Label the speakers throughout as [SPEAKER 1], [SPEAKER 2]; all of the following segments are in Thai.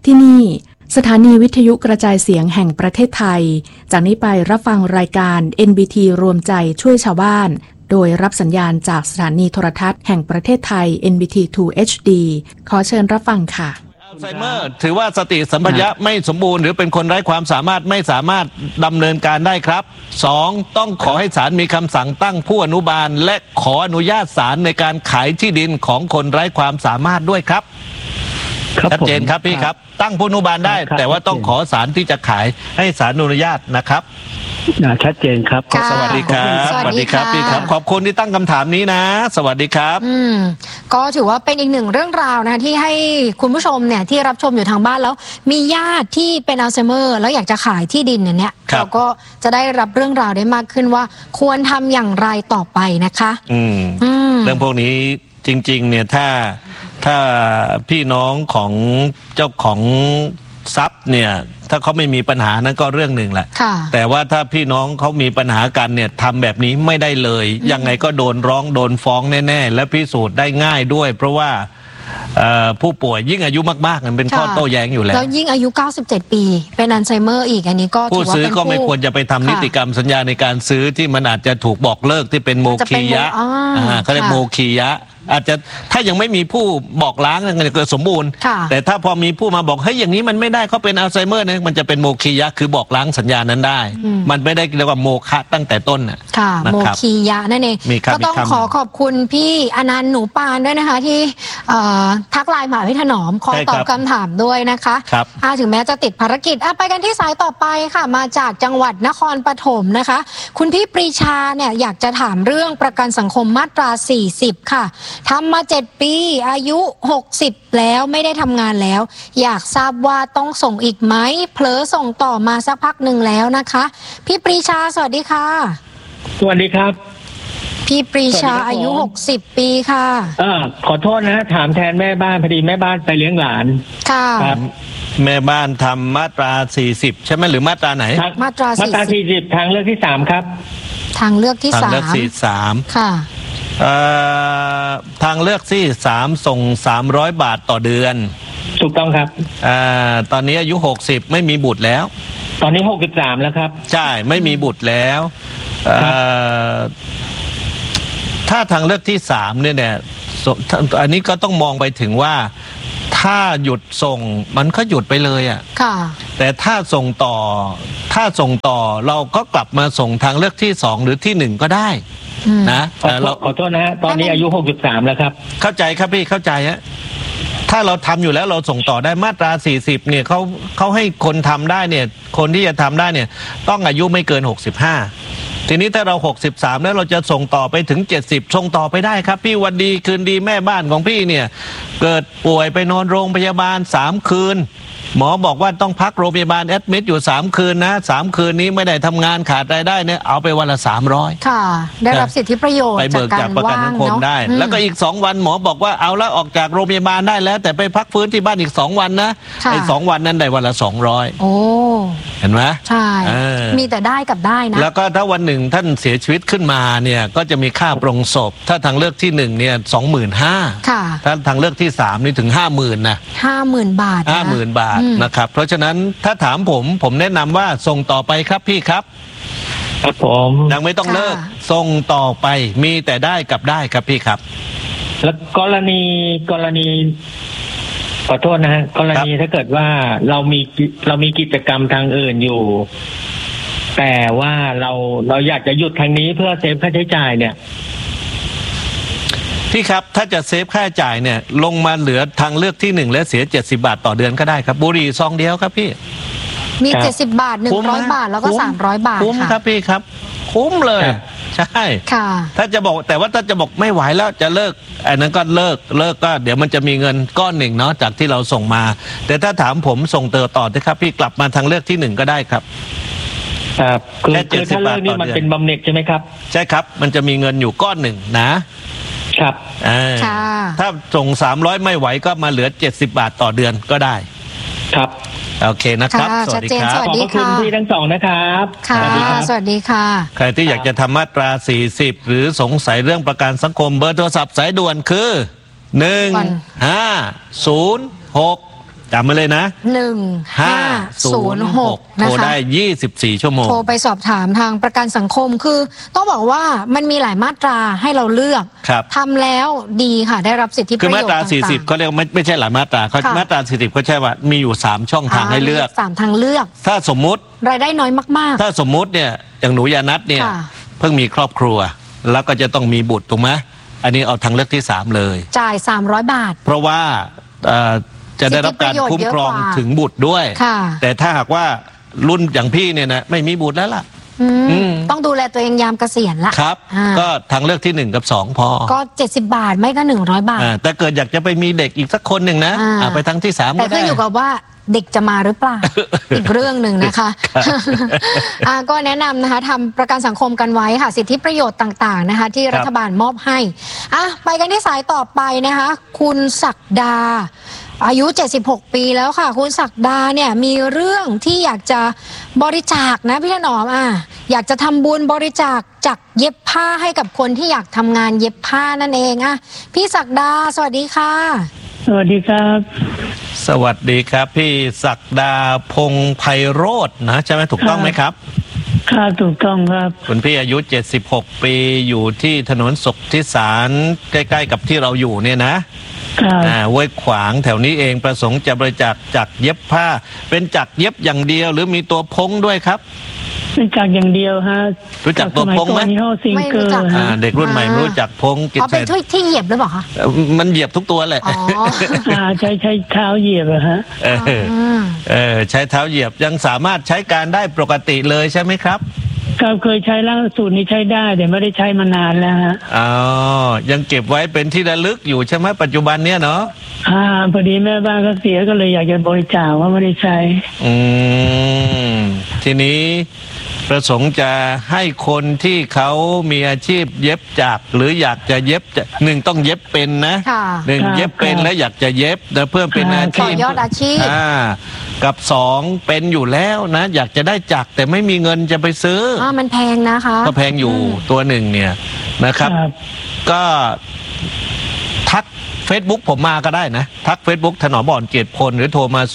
[SPEAKER 1] ที่นี่สถานีวิทยุกระจายเสียงแห่งประเทศไทยจากนี้ไปรับฟังรายการ NBT รวมใจช่วยชาวบ้านโดยรับสัญญาณจากสถานีโทรทัศน์แห่งประเทศไทย NBT 2 HD ขอเชิญรับฟังค่ะ
[SPEAKER 2] อัลไซเมอร์ถือว่าสติสัมปชัญญะไม่สมบูรณ์หรือเป็นคนไร้ความสามารถไม่สามารถดำเนินการได้ครับ 2. ต้องขอให้ศาลมีคำสั่งตั้งผู้อนุบาลและขออนุญาตศาลในการขายที่ดินของคนไร้ความสามารถด้วยครับชัดเจนครับพี่ครับตั้งผู้อนุบาลได้แต่ว่าต้องขอศาลที่จะขายให้ศาลอนุญาตนะครับ
[SPEAKER 3] ชัดเจนครับ
[SPEAKER 2] สวัสดีครับสวัสดีครับพี่ครับขอบคุณที่ตั้งคำถามนี้นะสวัสดีครับ
[SPEAKER 4] ก็ถือว่าเป็นอีกหนึ่งเรื่องราวนะที่ให้คุณผู้ชมเนี่ยที่รับชมอยู่ทางบ้านแล้วมีญาติที่เป็นอัลไซเมอร์แล้วอยากจะขายที่ดินเนี่ยเราก็จะได้รับเรื่องราวได้มากขึ้นว่าควรทำอย่างไรต่อไปนะคะ
[SPEAKER 2] เรื่องพวกนี้จริงๆเนี่ยถ้าพี่น้องของเจ้าของทรัพย์เนี่ยถ้าเขาไม่มีปัญหานั้นก็เรื่องหนึ่งแหละแต่ว่าถ้าพี่น้องเขามีปัญหากันเนี่ยทำแบบนี้ไม่ได้เลยยังไงก็โดนร้องโดนฟ้องแน่ๆและพิสูจน์ได้ง่ายด้วยเพราะว่าผู้ป่วยยิ่งอายุมากๆมันเป็นข้อโต้แย้งอยู่แล้ว
[SPEAKER 4] แล้วยิ่งอายุ97ปีเป็นอัลไซเมอร์อีกอันนี้ก็
[SPEAKER 2] ผู้ซื้อก็ไม่ควรจะไปทำนิติกรรมสัญญาในการซื้อที่มันอาจจะถูกบอกเลิกที่เป็นโมคียะเขาเรียกโมคียะอาจจะถ้ายังไม่มีผู้บอกล้างมันจะเกิดสมบูรณ์แต่ถ้าพอมีผู้มาบอกเฮ้ยอย่างนี้มันไม่ได้เขาเป็นอัลไซเมอร์เนี่ยมันจะเป็นโมคียะคือบอกล้างสัญญานั้นได้มันไม่ได้เรียกว่าโมฆะตั้งแต่ต้น
[SPEAKER 4] ค่ะโมคียะนั่นเองก็ต้องขอบคุณพี่อนันต์หนูปานด้วยนะคะที่ทักไลน์มาพี่ถนอมคอยตอบคำถามด้วยนะคะถึงแม้จะติดภารกิจไปกันที่สายต่อไปค่ะมาจากจังหวัดนครปฐมนะคะคุณพี่ปรีชาเนี่ยอยากจะถามเรื่องประกันสังคมมาตรา40ค่ะทำมา7 ปีอายุ60แล้วไม่ได้ทำงานแล้วอยากทราบว่าต้องส่งอีกไหมเผลอส่งต่อมาสักพักหนึ่งแล้วนะคะพี่ปรีชาสวัสดีค่ะ
[SPEAKER 3] สวัสดีครับ
[SPEAKER 4] พี่ปรีชาอายุ60ปีค่ะ
[SPEAKER 3] ขอโทษนะถามแทนแม่บ้านพอดีแม่บ้านไปเลี้ยงหลาน
[SPEAKER 4] ค่ะ
[SPEAKER 3] ครับ
[SPEAKER 2] แม่บ้านทำมาตรา40ใช่ไหมหรือมาตราไหน
[SPEAKER 4] มาตรา
[SPEAKER 3] 40ทางเลือกที่3ครับ
[SPEAKER 4] ทางเลือกที่3ทางเลือก
[SPEAKER 2] 43
[SPEAKER 4] ค่ะ
[SPEAKER 2] ทางเลือกที่3ส่ง300 บาทต่อเดือน
[SPEAKER 3] ถูกต้องครับ
[SPEAKER 2] ตอนนี้อายุ60ไม่มีบุตรแล้ว
[SPEAKER 3] ตอนนี้63แล้วครับ
[SPEAKER 2] ใช่ไม่มีบุตรแล้วถ้าทางเลือกที่3เนี่ยอันนี้ก็ต้องมองไปถึงว่าถ้าหยุดส่งมันก็หยุดไปเลยแต่ถ้าส่งต่อเราก็กลับมาส่งทางเลือกที่2หรือที่1ก็ได้นะ
[SPEAKER 3] เราขอโทษนะตอนนี้อายุ63แล้วครับ
[SPEAKER 2] เข้าใจครับพี่เข้าใจฮะถ้าเราทำอยู่แล้วเราส่งต่อได้มาตรา40เนี่ยเขาให้คนทำได้เนี่ยคนที่จะทำได้เนี่ยต้องอายุไม่เกิน65ทีนี้ถ้าเรา63แล้วเราจะส่งต่อไปถึง70ส่งต่อไปได้ครับพี่วันดีคืนดีแม่บ้านของพี่เนี่ยเกิดป่วยไปนอนโรงพยาบาล3 คืนหมอบอกว่าต้องพักโรงพยาบาลแอดมิดอยู่3 คืนนะ3 คืนนี้ไม่ได้ทำงานขาดรายได้เนี่ยเอาไปวันละ300
[SPEAKER 4] ค่ะได้รับสิทธิประโยชน์
[SPEAKER 2] ไปเบิกจากประกันสังคมได้แล้วก็อีก2 วันหมอบอกว่าเอาละออกจากโรงพยาบาลได้แล้วแต่ไปพักฟื้นที่บ้านอีก2 วันนะไอ้2 วันนั้นได้วันละ200
[SPEAKER 4] โอ้
[SPEAKER 2] เห็นไหม
[SPEAKER 4] ใช่มีแต่ได้กับได้นะ
[SPEAKER 2] แล้วก็ถ้าวันหนึ่งท่านเสียชีวิตขึ้นมาเนี่ยก็จะมีค่าปรงศพถ้าทางเลือกที่1เนี่ย25,000
[SPEAKER 4] ค่ะ
[SPEAKER 2] ถ้าทางเลือกที่3นี่ถึง 50,000 นะ
[SPEAKER 4] 50,000 บาท
[SPEAKER 2] 50,000 บาทนะครับเพราะฉะนั้นถ้าถามผมแนะนำว่าส่งต่อไปครับพี่ครับ
[SPEAKER 3] ครับผม
[SPEAKER 2] ยังไม่ต้องเลิกส่งต่อไปมีแต่ได้กับได้ครับพี่ครับ
[SPEAKER 3] แล้วกรณีขอโทษนะฮะกรณีถ้าเกิดว่าเรามีกิจกรรมทางอื่นอยู่แต่ว่าเราอยากจะหยุดทางนี้เพื่อเซฟค่าใช้จ่ายเนี่ย
[SPEAKER 2] พี่ครับถ้าจะเซฟค่าใช้จ่ายเนี่ยลงมาเหลือทางเลือกที่1และเสีย70 บาทต่อเดือนก็ได้ครับบุหรี่ซองเดียวครับพี่
[SPEAKER 4] มี70 บาท100 บาทแล้วก็300 บาท
[SPEAKER 2] คุ้มครับพี่ครับคุ้มเลยใช่
[SPEAKER 4] ค่ะ
[SPEAKER 2] ถ้าจะบอกแต่ว่าถ้าจะบอกไม่ไหวแล้วจะเลิกอันนั้นก็เลิกก็เดี๋ยวมันจะมีเงินก้อนหนึ่งเนาะจากที่เราส่งมาแต่ถ้าถามผมส่งต่อนะครับพี่กลับมาทางเลือกที่1ก็ได้ครับ
[SPEAKER 3] คือถ้าเลิกนี่มันเป็นบำเหน็จใช่ไหมครับ
[SPEAKER 2] ใช่ครับมันจะมีเงินอยู่ก้อนหนึ่งนะครับถ้าส่ง300ไม่ไหวก็มาเหลือ70 บาทต่อเดือนก็ได้
[SPEAKER 3] ครับ
[SPEAKER 2] โอเคนะครับ
[SPEAKER 4] สวัสดีครับ
[SPEAKER 3] ขอบคุณพี่ทั้ง2นะครับ
[SPEAKER 4] ค่ะสวัสดีค่ะ
[SPEAKER 2] ใครที่อยากจะทำมาตรา40หรือสงสัยเรื่องประกันสังคมเบอร์โทรศัพท์สายด่วนคือ1506 จำมาเลยนะ
[SPEAKER 4] 1506
[SPEAKER 2] โทรได้24ชั่วโมง
[SPEAKER 4] โทรไปสอบถามทางประกันสังคมคือต้องบอกว่ามันมีหลายมาตราให้เราเลือกทำแล้วดีค่ะได้รับสิทธิประโยชน์
[SPEAKER 2] คือมาตรา40เขาเรียกไม่ใช่หลายมาตราเขามาตรา40เขาใช่ว่ามีอยู่3ช่องทางให้เลือก
[SPEAKER 4] 3ทางเลือก
[SPEAKER 2] ถ้าสมมุติ
[SPEAKER 4] รายได้น้อยมาก
[SPEAKER 2] ๆถ้าสมมุติเนี่ยอย่างหนูยานัทเนี่ยเพิ่งมีครอบครัวแล้วก็จะต้องมีบุตรถูกไหมอันนี้เอาทางเลือกที่3เลย
[SPEAKER 4] จ่าย300 บาท
[SPEAKER 2] เพราะว่าจะได้รับการคุ้มครองถึงบุตรด้วยแต่ถ้าหากว่ารุ่นอย่างพี่เนี่ยนะไม่มีบุตรแล้วล่ะ
[SPEAKER 4] ต้องดูแลตัวเองยามเกษียณละ
[SPEAKER 2] ครับก็ทางเลือกที่1กับ2พอ
[SPEAKER 4] ก็70 บาทไม่ก็100 บาท
[SPEAKER 2] แต่เกิดอยากจะไปมีเด็กอีกสักคนหนึ่งนะไปทางที่3
[SPEAKER 4] แต่ขึ้นอยู่กับว่าเด็กจะมาหรือเปล่า อีกเรื่องหนึ่งนะคะก็แนะนำนะคะทำประกันสังคมกันไว้ค่ะสิทธิประโยชน์ต่างๆนะคะที่รัฐบาลมอบให้ไปกันที่สายต่อไปนะคะคุณศักดาอายุ76 ปีแล้วค่ะคุณศักดาเนี่ยมีเรื่องที่อยากจะบริจาคนะพี่ถนอมอยากจะทำบุญบริจาคจักรเย็บผ้าให้กับคนที่อยากทำงานเย็บผ้านั่นเองพี่ศักดาสวัสดีค่ะ
[SPEAKER 5] สวัสดีครับ
[SPEAKER 2] สวัสดีครับพี่ศักดาพงษ์ไพโรจน์นะใช่ไหมถูกต้องไหมครับ
[SPEAKER 5] ค่ะถูกต้องครับ
[SPEAKER 2] คุณพี่อายุ76 ปีอยู่ที่ถนนสุขที่สารใกล้ๆกับที่เราอยู่เนี่ยนะห้วยขวางแถวนี้เองประสงค์จะบริจาคจักรเย็บผ้าเป็นจักรเย็บอย่างเดียวหรือมีตัวพงด้วยครับ
[SPEAKER 5] เป็นจักรอย่างเดียวฮะ
[SPEAKER 2] รู้จักตัวพงไหม
[SPEAKER 5] ไม่รู้จัก
[SPEAKER 2] เด็กรุ่นใหม่ไม่รู้จักพง
[SPEAKER 4] กิจเป็นที่เหยียบหรือเปล่าคะ
[SPEAKER 2] มันเหยียบทุกตัวแหละ
[SPEAKER 5] ใช้เท้าเหยียบฮะ
[SPEAKER 2] ใช้เท้าเหยียบยังสามารถใช้การได้ปกติเลยใช่ไหมครับ
[SPEAKER 5] ครับเคยใช้ล่าสุดนี้ใช้ได้แต่ไม่ได้ใช้มานานแล้วฮะ
[SPEAKER 2] ยังเก็บไว้เป็นที่ระลึกอยู่ใช่ไหมปัจจุบันเนี้ยเนาะ
[SPEAKER 5] พอดีแม่บ้านก็เสียก็เลยอยากจะบริจาคว่าไม่ได้ใช้
[SPEAKER 2] ทีนี้ประสงค์จะให้คนที่เขามีอาชีพเย็บจักรหรืออยากจะเย็บ1ต้องเย็บเป็นนะ1เย็บเป็นและอยากจะเย็บแต่เพิ่มเป็นอาชีพ
[SPEAKER 4] ต่อยอดอาชีพ
[SPEAKER 2] กับ2เป็นอยู่แล้วนะอยากจะได้จักรแต่ไม่มีเงินจะไปซื้อ
[SPEAKER 4] มันแพงนะคะ
[SPEAKER 2] ก็แพงอยู่ตัวหนึ่งเนี่ยนะครับก็ทักFacebook ผมมาก็ได้นะทัก Facebook ถนอม อ่อนเกียรติพลหรือโทรมา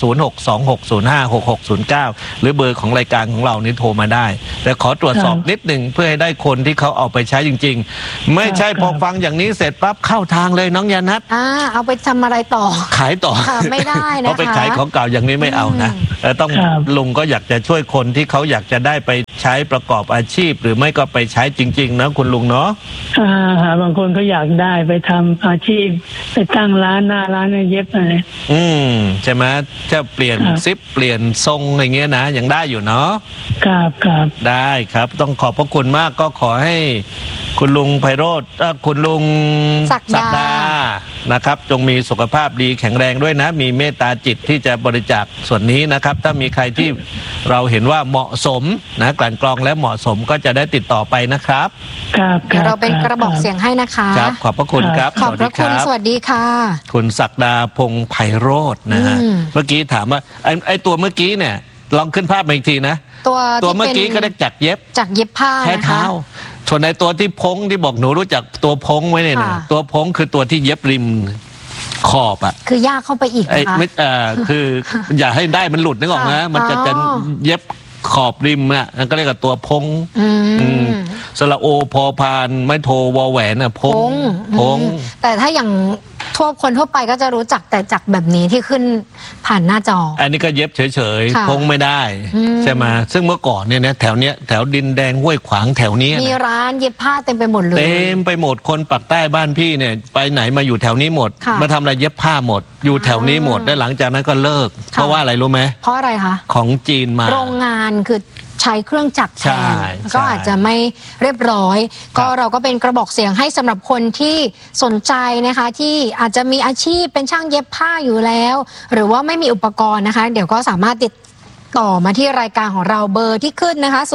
[SPEAKER 2] 0626056609หรือเบอร์ของรายการของเรานี่โทรมาได้แต่ขอตรวจสอบนิดหนึ่งเพื่อให้ได้คนที่เขาเอาไปใช้จริงๆไม่ใช่พอฟังอย่างนี้เสร็จปั๊บเข้าทางเลยน้องยานัท
[SPEAKER 4] เอาไปทำอะไรต่อ
[SPEAKER 2] ขายต่อ
[SPEAKER 4] ไม่ได้นะคะ
[SPEAKER 2] เอาไปขายของเก่าอย่างนี้ไม่เอานะต้องลุงก็อยากจะช่วยคนที่เขาอยากจะได้ไปใช้ประกอบอาชีพหรือไม่ก็ไปใช้จริงๆนะคุณลุงเนาะ
[SPEAKER 5] บางคนก็อยากได้ไปทำอาชีพไปตั้งร้านหน้าร้านเย็บอะไร
[SPEAKER 2] ใช่ไหมจะเปลี่ยนซิปเปลี่ยนทรงอะไรเงี้ยนะยังได้อยู่เนาะ
[SPEAKER 5] ครับ
[SPEAKER 2] ได้ครับต้องขอบพระคุณมากก็ขอให้คุณลุงไพโรจน์คุณลุง
[SPEAKER 4] ศักดา
[SPEAKER 2] นะครับจงมีสุขภาพดีแข็งแรงด้วยนะมีเมตตาจิตที่จะบริจาคส่วนนี้นะครับถ้ามีใครที่เราเห็นว่าเหมาะสมนะกลั่นกรองและเหมาะสมก็จะได้ติดต่อไปนะครับ
[SPEAKER 4] เดี๋ยวเราเป็นกระบอกเสียงให้นะคะ
[SPEAKER 2] ครับขอบพระคุณครับ
[SPEAKER 4] ขอบพระคุณสวัสดีค่ะ
[SPEAKER 2] คุณศักดาพงษ์ไพโรจน์นะฮะเมื่อกี้ถามว่าไอ้ตัวเมื่อกี้เนี่ยลองขึ้นภาพมาอีกทีนะตัวเมื่อกี้ก็ได้จักรเย็บ
[SPEAKER 4] ผ้า
[SPEAKER 2] แค่เท้าส่วนในตัวที่พงที่บอกหนูรู้จักตัวพงไว้เนี่ยตัวพงคือตัวที่เย็บริมขอบ
[SPEAKER 4] คือยากเข้าไปอีก
[SPEAKER 2] นะคะคืออย่าให้ได้มันหลุดนึกออกไหมมันจะเย็บขอบริมก็เรียกว่าตัวพงสระโอพอพานไม่โทวอแหวนพง
[SPEAKER 4] แต่ถ้าอย่างคนทั่วไปก็จะรู้จักแต่จักแบบนี้ที่ขึ้นผ่านหน้าจอ
[SPEAKER 2] อันนี้ก็เย็บเฉยๆพงไม่ได้ใช่ไหมซึ่งเมื่อก่อนเนี่ยนะแถวดินแดงห้วยขวางแถวนี้
[SPEAKER 4] มีร้านเย็บผ้าเต็มไปหมดเลย
[SPEAKER 2] เต็มไปหมดคนปากใต้บ้านพี่เนี่ยไปไหนมาอยู่แถวนี้หมดมาทำอะไรเย็บผ้าหมดอยู่แถวนี้หมดได้หลังจากนั้นก็เลิกเพราะว่าอะไรรู้ไหม
[SPEAKER 4] เพราะอะไรคะ
[SPEAKER 2] ของจีนมา
[SPEAKER 4] โรงงานคือใช้เครื่องจักรแทนก็อาจจะไม่เรียบร้อยก็เราก็เป็นกระบอกเสียงให้สำหรับคนที่สนใจนะคะที่อาจจะมีอาชีพเป็นช่างเย็บผ้าอยู่แล้วหรือว่าไม่มีอุปกรณ์นะคะเดี๋ยวก็สามารถติดต่อมาที่รายการของเราเบอร์ที่ขึ้นนะคะ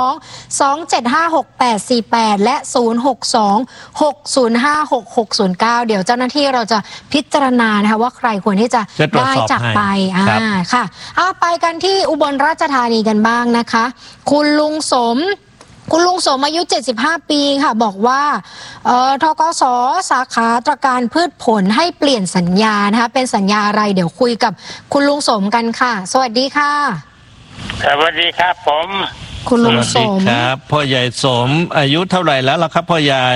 [SPEAKER 4] 02-2756848และ0626056609เดี๋ยวเจ้าหน้าที่เราจะพิจารณานะคะว่าใครควรที่จะได้จักไปค่ะไปกันที่อุบลราชธานีกันบ้างนะคะคุณลุงสมคุณลุงสมอายุ75ปีค่ะบอกว่าธกส.สาขาตระการพืชผลให้เปลี่ยนสัญญานะคะเป็นสัญญาอะไรเดี๋ยวคุยกับคุณลุงสมกันค่ะสวัสดีค่ะ
[SPEAKER 6] สวัสดีครับผม
[SPEAKER 4] คุณลุงสม
[SPEAKER 2] ครับพ่อใหญ่สมอายุเท่าไหร่แล้วล่ะครับพ่อใหญ่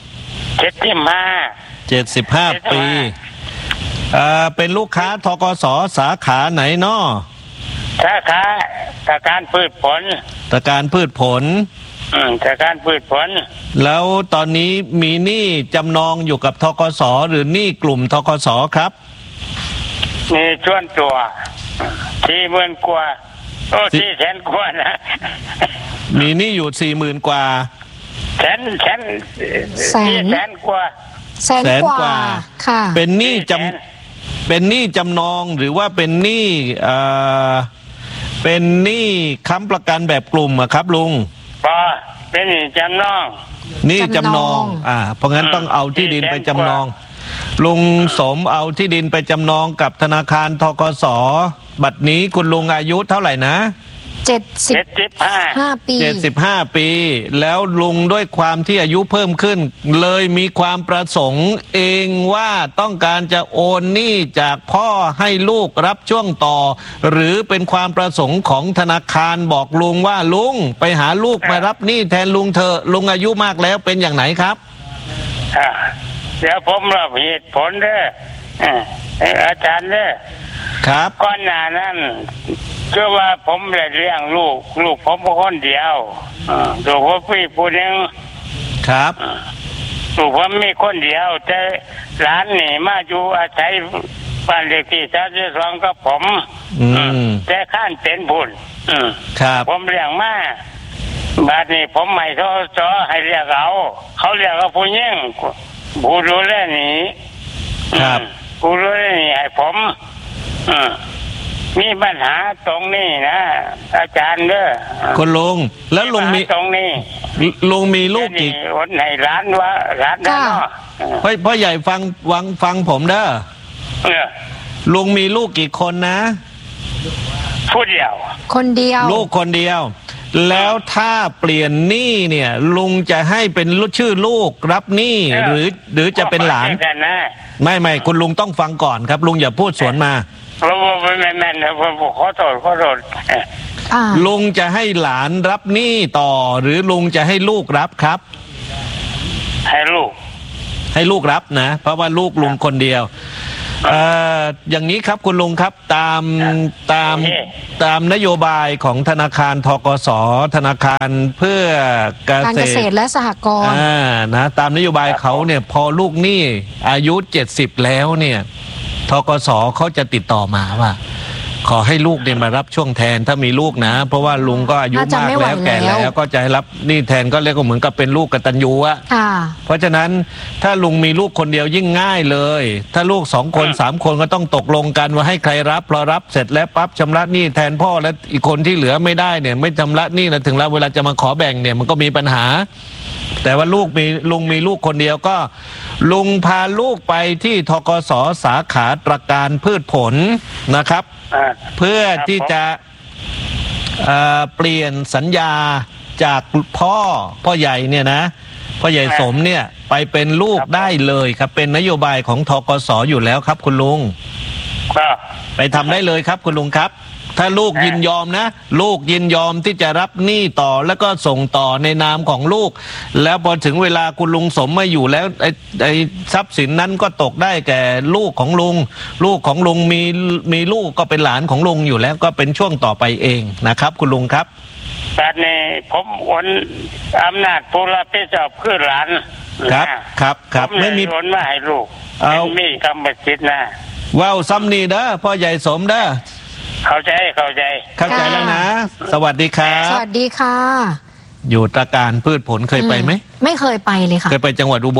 [SPEAKER 2] 75 ปีเป็นลูกค้าธกส.สาขาไหนน้อ
[SPEAKER 6] สาขาตระการพืชผล
[SPEAKER 2] ตระการพืชผล
[SPEAKER 6] ตระการพืชผล
[SPEAKER 2] แล้วตอนนี้มีหนี้จำนองอยู่กับธกส.หรือหนี้กลุ่มธกส.ครับ
[SPEAKER 6] มีส่วนตัว40,000 กว่า400,000 กว่านะ
[SPEAKER 2] มีหนี้อยู่ 40,000 กว่า
[SPEAKER 6] แสนกว่า
[SPEAKER 4] แสนกว่าค่ะ
[SPEAKER 2] เป็นหนี้จำนองหรือว่าเป็นหนี้ค้ำประกันแบบกลุ่มอะครับลุง
[SPEAKER 6] เป็นหนี้จำนอง
[SPEAKER 2] เพราะงั้นต้องเอาที่ดินไปจำนองลุงสมเอาที่ดินไปจำนองกับธนาคารธกส.บัดนี้คุณลุงอายุเท่าไหร่นะ75 ปีแล้วลุงด้วยความที่อายุเพิ่มขึ้นเลยมีความประสงค์เองว่าต้องการจะโอนหนี้จากพ่อให้ลูกรับช่วงต่อหรือเป็นความประสงค์ของธนาคารบอกลุงว่าลุงไปหาลูกมารับหนี้แทนลุงเถอะลุงอายุมากแล้วเป็นอย่างไหนครับ
[SPEAKER 6] เดี๋ยวผมรับเหตุผลเด้ออาจารย์เด้อ
[SPEAKER 2] ครับ
[SPEAKER 6] ก่อนหน้านั้นก็ว่าผมได้เลี้ยงลูกผมคนเดียวลูกผมมีผู้หนึ่ง
[SPEAKER 2] ครับ
[SPEAKER 6] ลูกผมมีคนเดียวแต่หลานนี่มาอยู่อาศัยบ้านเลขที่32กับผมแต่ข้านเป็นบุญ
[SPEAKER 2] ครับ
[SPEAKER 6] ผมเลี้ยงมาบัดนี้ผมไม่ท้อให้เรียกเขาเรียกว่าผู้หญิงผู้ดูแลนี่
[SPEAKER 2] ครับ
[SPEAKER 6] ผู้ดูแลนี่ให้ผมมีปัญหาตรงนี้นะอาจารย์เด้อ
[SPEAKER 2] คุณลุงแล้วลุงมี
[SPEAKER 6] ตรงนี้
[SPEAKER 2] ลุงมีลูกกี่
[SPEAKER 6] คนในร้านว่าร้านนั้นเนาะ
[SPEAKER 2] พ่อใหญ่ฟังผมเด้อลุงมีลูกกี่คนนะ
[SPEAKER 6] ผู้เดียว
[SPEAKER 4] คนเดียว
[SPEAKER 2] ลูกคนเดียวแล้วถ้าเปลี่ยนหนี้เนี่ยลุงจะให้เป็นชื่อลูกรับหนี้หรือจะเป็นหลานไม่คุณลุงต้องฟังก่อนครับลุงอย่าพูดสวนมา
[SPEAKER 6] เราไม่แม่นนะผมขอโทษ
[SPEAKER 2] ลุงจะให้หลานรับหนี้ต่อหรือลุงจะให้ลูกรับครับ
[SPEAKER 6] ให้
[SPEAKER 2] ลูกรับนะเพราะว่าลูกลุงคนเดียวอย่างนี้ครับคุณลุงครับตามนโยบายของธนาคารธกส.ธนาคารเพื่อ
[SPEAKER 4] การเกษตรและสหกรณ์
[SPEAKER 2] นะตามนโยบายเขาเนี่ยพอลูกหนี้อายุ70แล้วเนี่ยธกส.เขาจะติดต่อมาว่าขอให้ลูกเนี่ยมารับช่วงแทนถ้ามีลูกนะเพราะว่าลุงก็อายุมากแล้วแก่แล้วก็จะให้รับหนี้แทนก็เรียกว่าเหมือนกับเป็นลูกกตัญญูอะเพราะฉะนั้นถ้าลุงมีลูกคนเดียวยิ่งง่ายเลยถ้าลูก2 คน3 คนก็ต้องตกลงกันว่าให้ใครรับพอรับเสร็จแล้วปั๊บชำระหนี้แทนพ่อและอีกคนที่เหลือไม่ได้เนี่ยไม่ชำระหนี้นะถึงแล้วเวลาจะมาขอแบ่งเนี่ยมันก็มีปัญหาแต่ว่าลุงมีลูกคนเดียวก็ลุงพาลูกไปที่ธกส.สาขาตระการพืชผลนะครับเพื่อที่จะเปลี่ยนสัญญาจากพ่อใหญ่เนี่ยนะพ่อใหญ่สมเนี่ยไปเป็นลูกได้เลยครับเป็นนโยบายของธกส.อยู่แล้วครับคุณลุงไปทำได้เลยครับคุณลุงครับถ้าลูกยินยอมนะลูกยินยอมที่จะรับหนี้ต่อแล้วก็ส่งต่อในนามของลูกแล้วพอถึงเวลาคุณลุงสมไม่อยู่แล้วไอ้ทรัพย์สินนั้นก็ตกได้แก่ลูกของลุงมีลูกก็เป็นหลานของลุงอยู่แล้วก็เป็นช่วงต่อไปเองนะครับคุณลุงครับ
[SPEAKER 6] แต่นี่ผมโอนอำนาจผู้รับผิดชอบคือหลาน
[SPEAKER 2] ครับ
[SPEAKER 6] ไม่มีผลมาให้ลูกมีกรรมสิทธิ์นะ
[SPEAKER 2] ว้าวซ้ำนี่เด้อพ่อใหญ่สมเด้อ
[SPEAKER 6] เข้าใจ
[SPEAKER 2] แล้วนะสวัสดีครับ
[SPEAKER 4] สวัสดีค่ะ
[SPEAKER 2] อยู่ตระการพืชผลเคยไปไหม
[SPEAKER 4] ไม่เคยไปเลยค่ะ
[SPEAKER 2] เคยไปจังหวัดอุบลไหม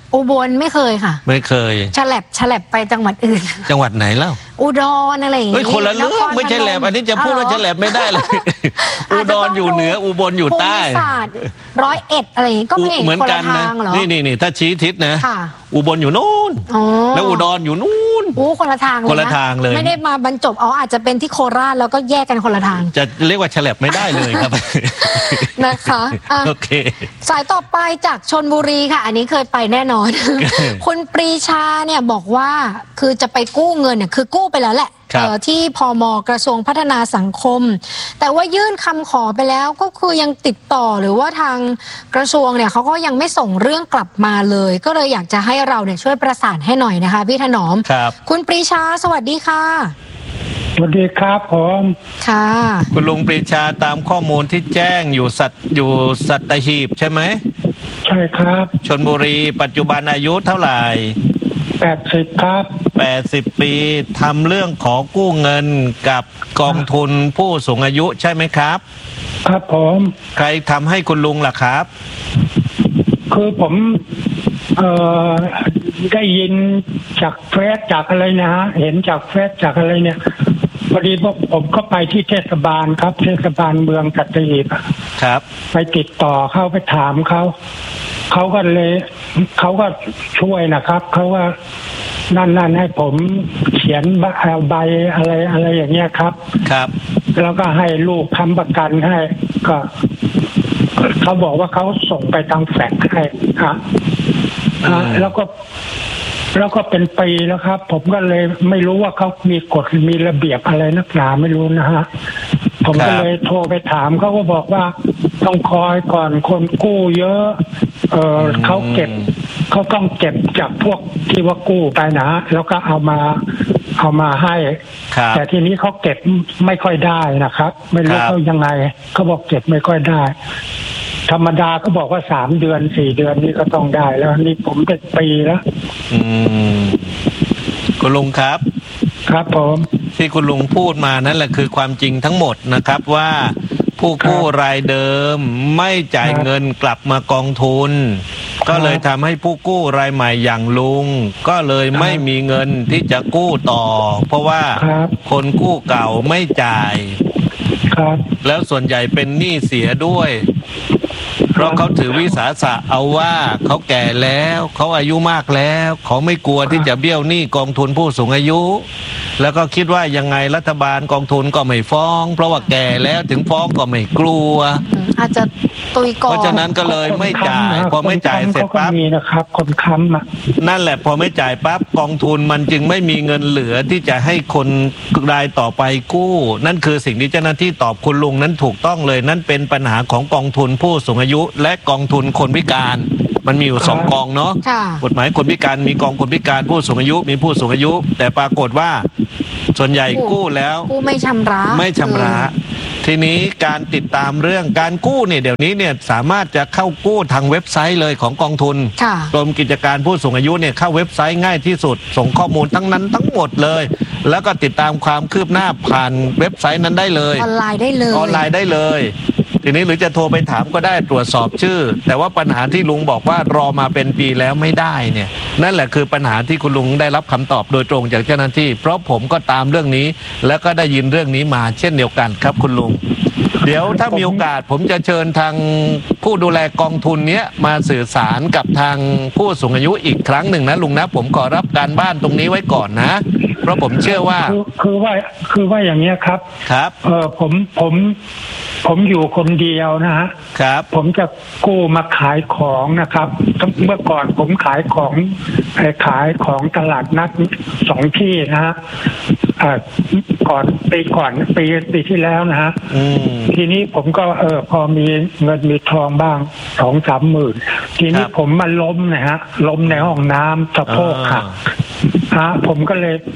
[SPEAKER 4] อุบลไม่เคยค่ะ
[SPEAKER 2] ไม่เคย
[SPEAKER 4] ฉลับไปจังหวัดอื่น
[SPEAKER 2] จังหวัดไหนเล่า
[SPEAKER 4] อุดรอะไรอย่างเงี้ย
[SPEAKER 2] คนละเรื่องไม่ใช่แหลบอันนี้จะพูดว่าฉลับไม่ได้เลยอุดรอยู่เหนืออุบลอยู่ใต้
[SPEAKER 4] ภูมิศาสตร์101อะไรก็ไม่
[SPEAKER 2] เหมือนกันนะนี่ถ้าชี้ทิศนะอุบลอยู่นู้นแล้วอุดรอยู่นู้น
[SPEAKER 4] คนละทางเลย
[SPEAKER 2] คนละทางเลย
[SPEAKER 4] ไม่ได้มาบรรจบอาจจะเป็นที่โคราชแล้วก็แยกกันคนละทาง
[SPEAKER 2] จะเรียกว่าฉลับไม่ได้เลยครับ
[SPEAKER 4] นะคะ
[SPEAKER 2] โอเค
[SPEAKER 4] สายต่อไปจากชลบุรีค่ะอันนี้เคยไปแน่นอนคุณปรีชาเนี่ยบอกว่าคือจะไปกู้เงินเนี่ยคือกู้ไปแล้วแหละที่พม.กระทรวงพัฒนาสังคมแต่ว่ายื่นคำขอไปแล้วก็คือยังติดต่อหรือว่าทางกระทรวงเนี่ยเขาก็ยังไม่ส่งเรื่องกลับมาเลยก็เลยอยากจะให้เราเนี่ยช่วยประสานให้หน่อยนะคะพี่ถนอมคุณปรีชาสวัสดีค่ะ
[SPEAKER 7] สวัสดีครับผม
[SPEAKER 4] ค่ะ
[SPEAKER 2] คุณลุงปรีชาตามข้อมูลที่แจ้งอยู่สัตหีบใช่ไหม
[SPEAKER 7] ใช่ครับ
[SPEAKER 2] ชลบุรีปัจจุบันอายุเท่าไหร่
[SPEAKER 7] 80ครับ
[SPEAKER 2] 80 ปีทำเรื่องขอกู้เงินกับกองทุนผู้สูงอายุใช่ไหมครับ
[SPEAKER 7] ครับผม
[SPEAKER 2] ใครทำให้คุณลุงล่ะครับ
[SPEAKER 7] คือผมได้ยินจากเฟซจากอะไรนะฮะเห็นจากเฟซจากอะไรเนี่ยพอดีผมก็ไปที่เทศบาลครับเทศบาลเมืองสัตหีบ
[SPEAKER 2] ครับ
[SPEAKER 7] ไปติดต่อเข้าไปถามเขาก็ช่วยนะครับเขาว่านั่นให้ผมเขียนใบอะไรอย่างเงี้ยครับ
[SPEAKER 2] ครับ
[SPEAKER 7] แล้วก็ให้ลูกทำประกันให้ก็เขาบอกว่าเขาส่งไปทางแฟกซ์ให้ครับแล้วก็เป็นปีแล้วครับผมก็เลยไม่รู้ว่าเขามีกฎมีระเบียบอะไรนักหนาไม่รู้นะฮะผมก็เลยโทรไปถามเขาก็บอกว่าต้องคอยก่อนคนกู้เยอะเขาต้องเก็บจากพวกที่ว่ากู้ไปนะแล้วก็เอามาให้แต่ทีนี้เขาเก็บไม่ค่อยได้นะครับไม่รู้เขายังไงเขาบอกเก็บไม่ค่อยได้ธรรมดาก็บอกว่า3 เดือน 4 เดือนนี่ก็ต้องได้แล้วนี่ผมเป็นปีแล้ว
[SPEAKER 2] คุณลุงครับ
[SPEAKER 7] ครับผม
[SPEAKER 2] ที่คุณลุงพูดมานั่นแหละคือความจริงทั้งหมดนะครับว่าผู้กู้รายเดิมไม่จ่ายเงินกลับมากองทุนก็เลยทำให้ผู้กู้รายใหม่อย่างลุงก็เลยไม่มีเงินที่จะกู้ต่อเพราะว่าคนกู้เก่าไม่จ่ายแล้วส่วนใหญ่เป็นหนี้เสียด้วยเพราะเขาถือวิสาสะเอาว่าเขาแก่แล้วเขาอายุมากแล้วเขาไม่กลัวที่จะเบี้ยวหนี้กองทุนผู้สูงอายุแล้วก็คิดว่ายังไงรัฐบาลกองทุนก็ไม่ฟ้องเพราะว่าแก่แล้วถึงฟ้องก็ไม่กลัว
[SPEAKER 4] อาจจะตุยก่อน
[SPEAKER 2] เพราะฉะนั้นก็เลยไม่จ่ายพอไม่จ่ายเสร็จปั๊บ
[SPEAKER 7] นะครับคนค้ำ
[SPEAKER 2] นั่นแหละพอไม่จ่ายปั๊บกองทุนมันจึงไม่มีเงินเหลือที่จะให้คนรายต่อไปกู้นั่นคือสิ่งที่เจ้าหน้าที่ตอบคุณลุงนั้นถูกต้องเลยนั่นเป็นปัญหาของกองทุนผู้สูงอายุและกองทุนคนพิการมันมีอยู่2 กองเนาะกฎหมายคนพิการมีกองคนพิการผู้สูงอายุมีผู้สูงอายุแต่ปรากฏว่าส่วนใหญ่กู้แล้ว
[SPEAKER 4] กู้ไม่ชำระ
[SPEAKER 2] ทีนี้การติดตามเรื่องการกู้เนี่ยเดี๋ยวนี้เนี่ยสามารถจะเข้ากู้ทางเว็บไซต์เลยของกองทุนกรมกิจการผู้สูงอายุเนี่ยเข้าเว็บไซต์ง่ายที่สุดส่งข้อมูลทั้งนั้นทั้งหมดเลยแล้วก็ติดตามความคืบหน้าผ่านเว็บไซต์นั้นได้เลย
[SPEAKER 4] ออนไลน์ได้
[SPEAKER 2] เลยทีนี้หรือจะโทรไปถามก็ได้ตรวจสอบชื่อแต่ว่าปัญหาที่ลุงบอกว่ารอมาเป็นปีแล้วไม่ได้เนี่ยนั่นแหละคือปัญหาที่คุณลุงได้รับคำตอบโดยตรงจากเจ้าหน้าที่เพราะผมก็ตามเรื่องนี้แล้วก็ได้ยินเรื่องนี้มาเช่นเดียวกันครับคุณลุงเดี๋ยวถ้ามีโอกาสผมจะเชิญทางผู้ดูแลกองทุนนี้มาสื่อสารกับทางผู้สูงอายุอีกครั้งหนึ่งนะลุงนะผมขอรับการบ้านตรงนี้ไว้ก่อนนะเพราะผมเชื่อว่า
[SPEAKER 7] คือว่าอย่างนี้ครับผมอยู่คนเดียวนะฮะผมจะกู้มาขายของนะครับเมื่อก่อนผมขายของตลาดนัด2 ที่นะฮะปีที่แล้วนะฮะทีนี้ผมก็พอมีเงินมีทองบ้าง 2-3 หมื่นทีนี้ผมมาล้มนะฮะล้มในห้องน้ำสะโพกหักผมก็เลย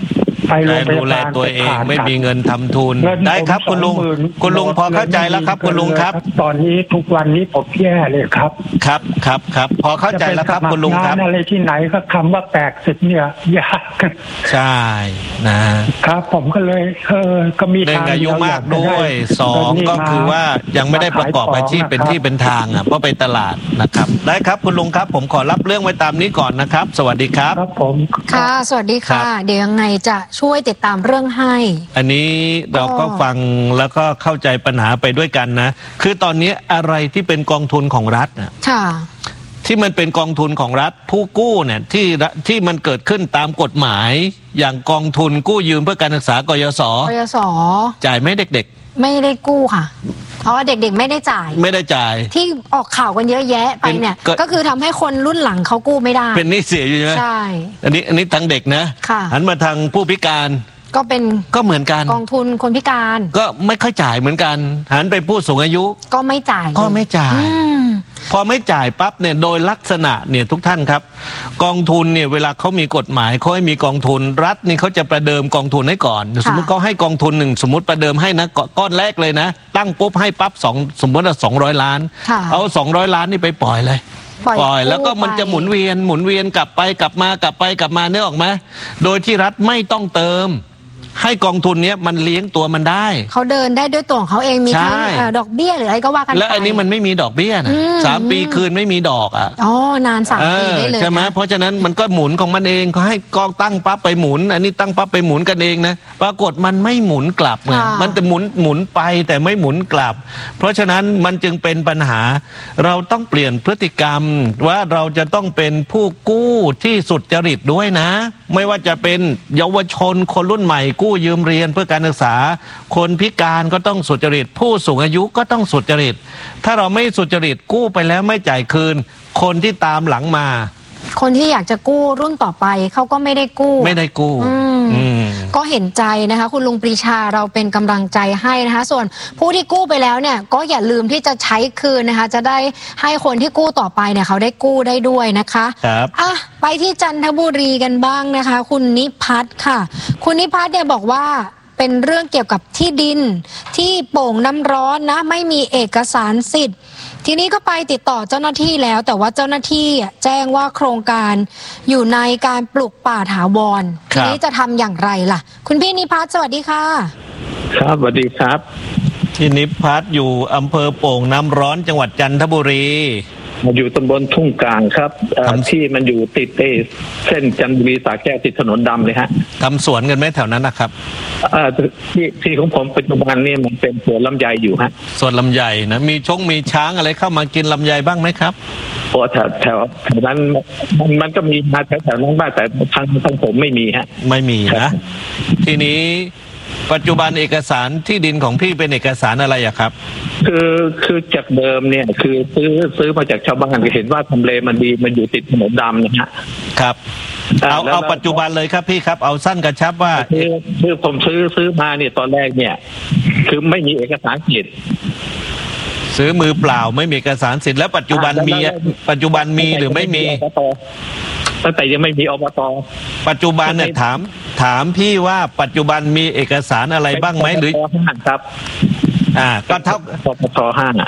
[SPEAKER 7] ไปโรงพยาบาล
[SPEAKER 2] ดูแลตัวเองไม่มีเงินทำทุนได้ครับคุณลุงพอเข้าใจแล้วครับคุณลุงครับ
[SPEAKER 7] ตอนนี้ทุกวันนี้ผมแย่เลยครับ
[SPEAKER 2] ครับพอเข้าใจแล้วครับคุณลุงครับ
[SPEAKER 7] อะไรที่ไหนก็คำว่า80เนี่ยยาก
[SPEAKER 2] ใช่
[SPEAKER 7] นะครับผมก็เลยก็มีทาง
[SPEAKER 2] อายุมากด้วย2ก็คือว่ายังไม่ได้ประกอบอาชีพเป็นที่เป็นทางเพราะไปตลาดนะครับได้ครับคุณลุงครับผมขอรับเรื่องไว้ตามนี้ก่อนนะครับสวัสดีครับ
[SPEAKER 7] ครับผม
[SPEAKER 4] ค่ะสวัสดีค่ะเดี๋ยวยังไงจะช่วยติดตามเรื่องให้
[SPEAKER 2] อันนี้เราก็ฟังแล้วก็เข้าใจปัญหาไปด้วยกันนะคือตอนนี้อะไรที่เป็นกองทุนของรัฐ
[SPEAKER 4] ค่ะ
[SPEAKER 2] ที่มันเป็นกองทุนของรัฐผู้กู้เนี่ยที่มันเกิดขึ้นตามกฎหมายอย่างกองทุนกู้ยืมเพื่อการศึกษากยศจ่ายไหมเด็ก
[SPEAKER 4] ๆไม่ได้กู้ค่ะเพราะว่าเด็กๆไม่ได้จ่ายที่ออกข่าวกันเยอะแยะไปเนี่ยก็คือทำให้คนรุ่นหลังเขากู้ไม่ได้
[SPEAKER 2] เป็นหนี้เสียอยู่ใช่ไหม
[SPEAKER 4] ใช่
[SPEAKER 2] อันนี้ทางเด็กนะหันมาทางผู้พิการก็เหมือนกัน
[SPEAKER 4] กองทุนคนพิการ
[SPEAKER 2] ก็ไม่ค่อยจ่ายเหมือนกันหันไปผู้สูงอายุ
[SPEAKER 4] ก็ไม่จ่าย
[SPEAKER 2] พอไม่จ่ายปั๊บเนี่ยโดยลักษณะเนี่ยทุกท่านครับกองทุนเนี่ยเวลาเขามีกฎหมายเขาให้มีกองทุนรัฐนี่เขาจะประเดิมกองทุนให้ก่อนสมมติเขาให้กองทุนหนึ่งสมมติประเดิมให้นะก้อนแรกเลยนะตั้งปุ๊บให้ปั๊บสมมติว่า200 ล้านเอา200 ล้านนี่ไปปล่อยเลยปล่อยแล้วก็มันจะหมุนเวียนกลับไปกลับมาเนี่ยออกมาโดยที่รัฐไม่ต้องเติมให้กองทุนเนี้ยมันเลี้ยงตัวมันได้
[SPEAKER 4] เขาเดินได้ด้วยตัวของเขาเองมีทั้งดอกเบี้ยหรืออะไรก็ว่ากันไป
[SPEAKER 2] แล้วอันนี้มันไม่มีดอกเบี้ยนะ3 ปีคืนไม่มีดอก
[SPEAKER 4] นาน3 ปีได้เลย
[SPEAKER 2] ใช่ไหมเพราะฉะนั้นมันก็หมุนของมันเองเขาให้กองตั้งปั๊บไปหมุนอันนี้ตั้งปั๊บไปหมุนกันเองนะปรากฏมันไม่หมุนกลับไงมันจะหมุนไปแต่ไม่หมุนกลับเพราะฉะนั้นมันจึงเป็นปัญหาเราต้องเปลี่ยนพฤติกรรมว่าเราจะต้องเป็นผู้กู้ที่สุจริตด้วยนะไม่ว่าจะเป็นเยาวชนคนรุ่นใหม่กู้ยืมเรียนเพื่อการศึกษาคนพิการก็ต้องสุจริตผู้สูงอายุก็ต้องสุจริตถ้าเราไม่สุจริตกู้ไปแล้วไม่จ่ายคืนคนที่ตามหลังมา
[SPEAKER 4] คนที่อยากจะกู้รุ่นต่อไปเขาก็ไม่ได้กู้ก็เห็นใจนะคะคุณลุงปรีชาเราเป็นกำลังใจให้นะคะส่วนผู้ที่กู้ไปแล้วเนี่ยก็อย่าลืมที่จะใช้คืนนะคะจะได้ให้คนที่กู้ต่อไปเนี่ยเขาได้กู้ได้ด้วยนะคะ
[SPEAKER 2] ครับ
[SPEAKER 4] ไปที่จันทบุรีกันบ้างนะคะคุณนิพัฒน์ค่ะคุณนิพัฒน์เนี่ยบอกว่าเป็นเรื่องเกี่ยวกับที่ดินที่โป่งน้ำร้อนนะไม่มีเอกสารสิทธิ์ทีนี้ก็ไปติดต่อเจ้าหน้าที่แล้วแต่ว่าเจ้าหน้าที่แจ้งว่าโครงการอยู่ในการปลูกป่าถาวรทีนี้จะทำอย่างไรล่ะคุณพี่นิพัฒน์สวัสดีค่ะ
[SPEAKER 8] ครับสวัสดีครับ
[SPEAKER 2] พี่นิพัฒน์อยู่อำเภอโป่งน้ำร้อนจังหวัดจันทบุรี
[SPEAKER 8] อยู่ตำบลทุ่งกลางครับที่มันอยู่ติดเส้นจันทบุรีสระแก้วติดถนนดำเลยฮะ
[SPEAKER 2] ทำสวนกันไหมแถวนั้นนะครับ
[SPEAKER 8] ที่ของผมปัจจุบันนี่มันเป็นสวนลำไยอยู่ฮะ
[SPEAKER 2] สวนลำไยนะมีช้างอะไรเข้ามากินลำไยบ้างไหมครับ
[SPEAKER 8] โอ้แถวนั้นมันก็มีมาแถวนั้นบ้างแต่ทางผมไม่มีฮะ
[SPEAKER 2] ไม่มีนะทีนี้ปัจจุบันเอกสารที่ดินของพี่เป็นเอกสารอะไรอะครับ
[SPEAKER 8] คือจากเดิมเนี่ยคือซื้อมาจากชาวบ้านเห็นว่าทำเลมันดีมันอยู่ติดถนนดำนะฮะ
[SPEAKER 2] ครับเอาปัจจุบันเลยครับพี่ครับเอาสั้นกระชับว่า
[SPEAKER 8] คือผมซื้อมาเนี่ยตอนแรกเนี่ยคือไม่มีเอกสารสิทธิ์
[SPEAKER 2] ซื้อมือเปล่าไม่มีเอกสารสิทธิ์แล้วปัจจุบันมีหรือไม่มี
[SPEAKER 8] ตั้งแต่ยังไม่มีอบต.
[SPEAKER 2] ปัจจุบันเนี่ยถามพี่ว่าปัจจุบันมีเอกสารอะไรบ้างไหมหรือ
[SPEAKER 8] ครับ
[SPEAKER 2] ก็เท่า
[SPEAKER 8] พบท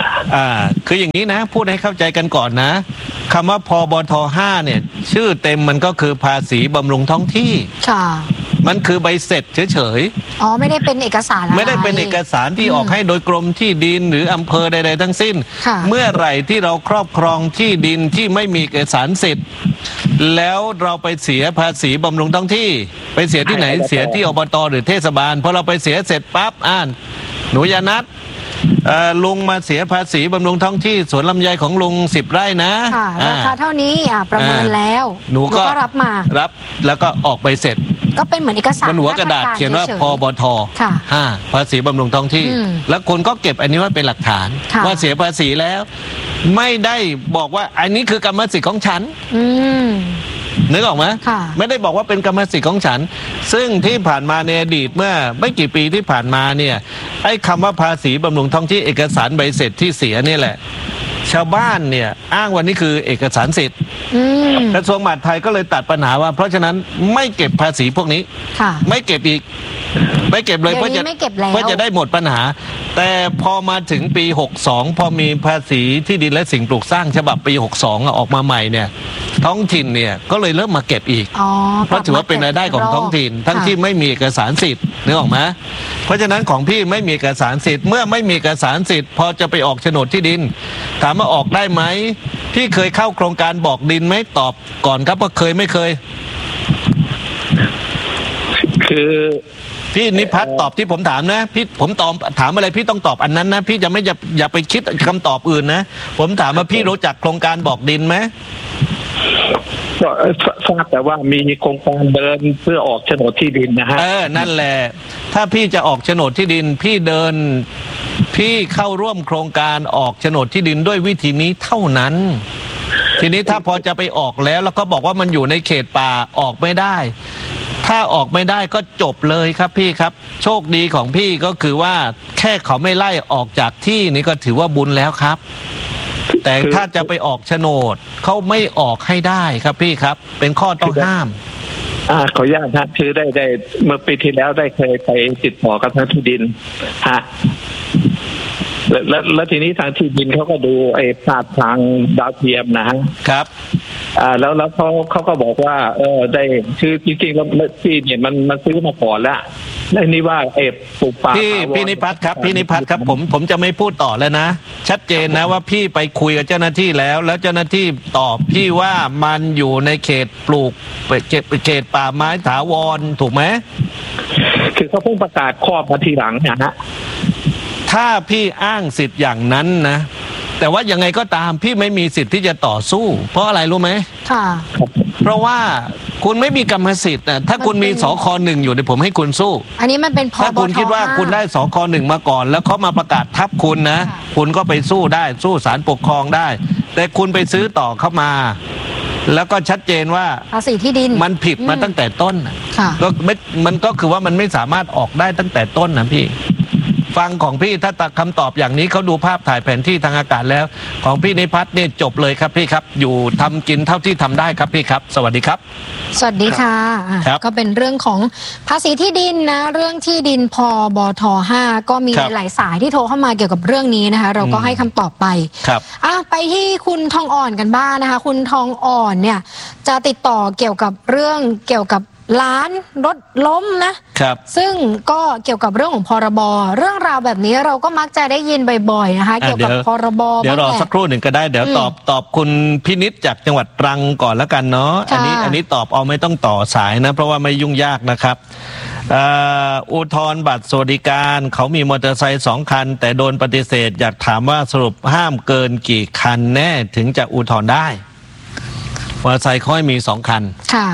[SPEAKER 8] .5
[SPEAKER 2] คืออย่างนี้นะพูดให้เข้าใจกันก่อนนะคำว่าพบท.5เนี่ยชื่อเต็มมันก็คือภาษีบำรุงท้องที่
[SPEAKER 4] ค่ะ
[SPEAKER 2] มันคือใบเสร็จเฉย
[SPEAKER 4] ๆไม่ได้เป็นเอกสาร
[SPEAKER 2] ไม่ได้เป็นเอกสารที่ออกให้โดยกรมที่ดินหรืออำเภอใดๆทั้งสิ้นเมื่อไหร่ที่เราครอบครองที่ดินที่ไม่มีเอกสารสิทธิ์แล้วเราไปเสียภาษีบำรุงท้องที่ไปเสียที่ไหนเสียที่อบต.หรือเทศบาลพอเราไปเสียเสร็จปั๊บหนูยานัทลุงมาเสียภาษีบำรุงท้องที่สวนลำไยของลุง10 ไร่นะ
[SPEAKER 4] ราคาเท่านี้ประเมินแล้ว
[SPEAKER 2] หนูก็รับแล้วก็ออกใบเสร็จ
[SPEAKER 4] ก็เป็นเหมือนเอกสาร
[SPEAKER 2] บนหัวกระดาษเขียนว่าพบทภาษีบำรุงท้องที่แล้วคนก็เก็บอันนี้ไว้เป็นหลักฐานว่าเสียภาษีแล้วไม่ได้บอกว่าอันนี้คือกรรมสิทธิ์ของฉันนึกออกไหมไม่ได้บอกว่าเป็นกรรมสิทธิ์ของฉันซึ่งที่ผ่านมาในอดีตเมื่อไม่กี่ปีที่ผ่านมาเนี่ยไอ้คำว่าภาษีบำรุงท้องที่เอกสารใบเสร็จที่เสียนี่แหละชาวบ้านเนี่ยอ้างวันนี้คือเอกสารสิทธิ์กระทรวงมหาดไทยก็เลยตัดปัญหาว่าเพราะฉะนั้นไม่เก็บภาษีพวกนี้ไม่เก็บอีกไม่เก็บเลยเพื่อจะได้หมดปัญหาแต่พอมาถึงปี62พอมีภาษีที่ดินและสิ่งปลูกสร้างฉบับปี62ออกมาใหม่เนี่ยท้องถิ่นเนี่ยก็เลยเริ่มมาเก็บอีกเพราะถือว่าเป็นรายได้ของท้องถิ่นทั้งที่ไม่มีเอกสารสิทธิ์นึกออกไหมเพราะฉะนั้นของพี่ไม่มีเอกสารสิทธิ์เมื่อไม่มีเอกสารสิทธิ์พอจะไปออกโฉนดที่ดินถามว่าออกได้ไหมพี่เคยเข้าโครงการบอกดินไหมตอบก่อนครับว่าเคยไม่เคย
[SPEAKER 8] คือ
[SPEAKER 2] พี่นิพัฒน์ตอบที่ผมถามนะพี่ผมตอบถามอะไรพี่ต้องตอบอันนั้นนะพี่จะไม่อย่าไปคิดคำตอบอื่นนะผมถามว่าพี่รู้จักโครงการบอกดินไหม
[SPEAKER 8] ก็ทราบแต่ว่ามีโครงการเดินเพื่อออกโฉนดที่ดินนะฮะ
[SPEAKER 2] นั่นแหละถ้าพี่จะออกโฉนดที่ดินพี่เดินพี่เข้าร่วมโครงการออกโฉนดที่ดินด้วยวิธีนี้เท่านั้นทีนี้ถ้าพอจะไปออกแล้วก็บอกว่ามันอยู่ในเขตป่าออกไม่ได้ถ้าออกไม่ได้ก็จบเลยครับพี่ครับโชคดีของพี่ก็คือว่าแค่เขาไม่ไล่ออกจากที่นี่ก็ถือว่าบุญแล้วครับแต่ถ้าจะไปออกโฉนดเขาไม่ออกให้ได้ครับพี่ครับเป็นข้อต้องห้าม
[SPEAKER 8] ขออนุญาตครับคือได้เมื่อปีที่แล้วได้เคยไปติดต่อกับทางที่ดินฮะแล้วทีนี้ทางที่ดินเขาก็ดูไอ้ภาพทางดาวเทียม
[SPEAKER 2] นะครับ
[SPEAKER 8] แล้วเขาก็บอกว่าได้คือจริงๆแล้วที่เนี่ยมันซื้อมาก่อนแล้วในนี้ว่าปลูกป่า
[SPEAKER 2] พี่นิพัฒน์ครับพี่นิพัฒน์ครับผมจะไม่พูดต่อแล้วนะชัดเจนนะว่าพี่ไปคุยกับเจ้าหน้าที่แล้วเจ้าหน้าที่ตอบพี่ว่ามันอยู่ในเขตปลูกเขตป่าไม้ถาวรถูกไหม
[SPEAKER 8] คือเขาเพิ่งประกาศครอบมาทีหลังนะฮะ
[SPEAKER 2] ถ้าพี่อ้างสิทธิ์อย่างนั้นนะแต่ว่ายังไงก็ตามพี่ไม่มีสิทธิ์ที่จะต่อสู้เพราะอะไรรู้ไหม
[SPEAKER 4] ค่ะ
[SPEAKER 2] เพราะว่าคุณไม่มีกรรมสิทธิ์นะถ้าคุณมีสค.1อยู่เนี่ยผมให้คุณสู้
[SPEAKER 4] อันนี้มันเป็น
[SPEAKER 2] ถ้าคุณคิดว่าคุณได้สค.1มาก่อนแล้วเขามาประกาศทับคุณนะคุณก็ไปสู้ได้สู้ศาลปกครองได้แต่คุณไปซื้อต่อเข้ามาแล้วก็ชัดเจนว่า
[SPEAKER 4] ภาษีที่ดิน
[SPEAKER 2] มันผิดมาตั้งแต่ต้นก็ไม่มันก็คือว่ามันไม่สามารถออกได้ตั้งแต่ต้นนะพี่ฟังของพี่ถ้าคำตอบอย่างนี้เขาดูภาพถ่ายแผนที่ทางอากาศแล้วของพี่นิพัฒน์เนี่ยจบเลยครับพี่ครับอยู่ทำกินเท่าที่ทำได้ครับพี่ครับสวัสดีครับ
[SPEAKER 4] สวัสดีค่ะก็เป็นเรื่องของภาษีที่ดินนะเรื่องที่ดินพบท.5ก็มีหลายสายที่โทรเข้ามาเกี่ยวกับเรื่องนี้นะคะเราก็ให้คำตอบไป
[SPEAKER 2] ครับ
[SPEAKER 4] ไปที่คุณทองอ่อนกันบ้างนะคะคุณทองอ่อนเนี่ยจะติดต่อเกี่ยวกับเรื่องเกี่ยวกับร้านรถล้มนะครับซึ่งก็เกี่ยวกับเรื่องของพรบเรื่องราวแบบนี้เราก็มักจะได้ยินบ่อยๆนะคะเกี่ยวกับพรบ
[SPEAKER 2] เดี๋ยวรอสักครู่หนึ่งก็ได้เดี๋ยวตอบคุณพินิจจากจังหวัดตรังก่อนแล้วกันเนาะอันนี้ตอบเอาไม่ต้องต่อสายนะเพราะว่าไม่ยุ่งยากนะครับอุทธรณ์บัตรสวัสดิการเขามีมอเตอร์ไซค์2 คันแต่โดนปฏิเสธอยากถามว่าสรุปห้ามเกินกี่คันแน่ถึงจะอุทธรณ์ได้มอเตอร์ไซค์เขาให้มี2 คัน
[SPEAKER 4] ค่ะ